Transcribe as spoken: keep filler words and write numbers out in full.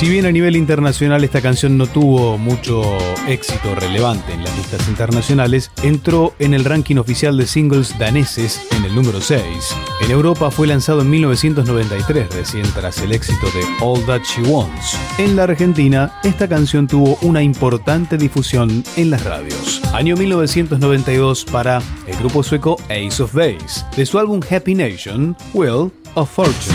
Si bien a nivel internacional esta canción no tuvo mucho éxito relevante en las listas internacionales, entró en el ranking oficial de singles daneses en el número seis. En Europa fue lanzado en mil novecientos noventa y tres, recién tras el éxito de All That She Wants. En la Argentina, esta canción tuvo una importante difusión en las radios. Año mil novecientos noventa y dos para el grupo sueco Ace of Base. De su álbum Happy Nation, Wheel of Fortune.